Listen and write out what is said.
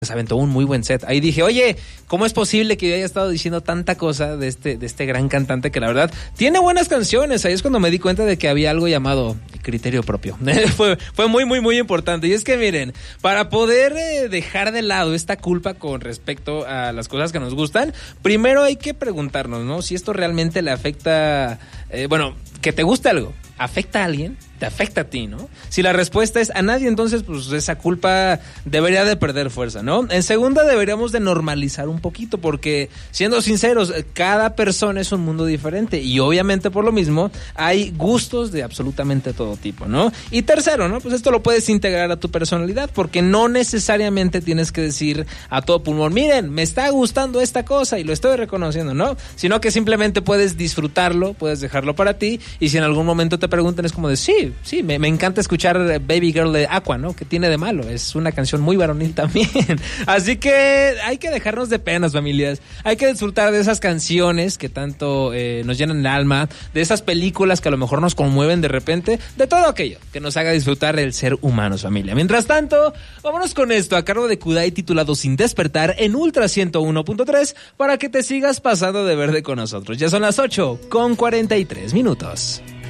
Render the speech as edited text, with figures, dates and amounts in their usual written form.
se aventó un muy buen set. Ahí dije, oye, ¿cómo es posible que yo haya estado diciendo tanta cosa de este gran cantante que la verdad tiene buenas canciones? Ahí es cuando me di cuenta de que había algo llamado criterio propio. Fue muy importante. Y es que miren, para poder dejar de lado esta culpa con respecto a las cosas que nos gustan, primero hay que preguntarnos, ¿no? Si esto realmente le afecta, que te guste algo, ¿afecta a alguien? Te afecta a ti, ¿no? Si la respuesta es a nadie, entonces pues esa culpa debería de perder fuerza, ¿no? En segunda, deberíamos de normalizar un poquito, porque siendo sinceros, cada persona es un mundo diferente y obviamente por lo mismo hay gustos de absolutamente todo tipo, ¿no? Y tercero, ¿no? Pues esto lo puedes integrar a tu personalidad, porque no necesariamente tienes que decir a todo pulmón, miren, me está gustando esta cosa y lo estoy reconociendo, ¿no? Sino que simplemente puedes disfrutarlo, puedes dejarlo para ti, y si en algún momento te preguntan es como de sí, me encanta escuchar Baby Girl de Aqua, ¿no? ¿Qué tiene de malo? Es una canción muy varonil también. Así que hay que dejarnos de penas, familias. Hay que disfrutar de esas canciones que tanto nos llenan el alma, de esas películas que a lo mejor nos conmueven de repente, de todo aquello que nos haga disfrutar el ser humanos, familia. Mientras tanto, vámonos con esto a cargo de Kudai, titulado Sin Despertar, en Ultra 101.3, para que te sigas pasando de verde con nosotros. Ya son las 8:43.